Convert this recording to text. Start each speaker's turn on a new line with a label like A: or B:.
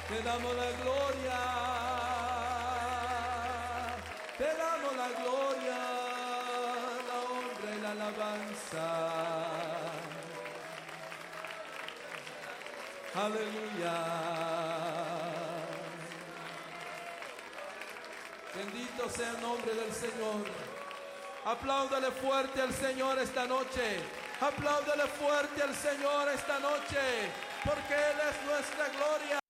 A: Te damos la gloria, te damos la gloria, la honra y la alabanza. Aleluya. Bendito sea el nombre del Señor. Apláudale fuerte al Señor esta noche. Apláudale fuerte al Señor esta noche, porque Él es nuestra gloria.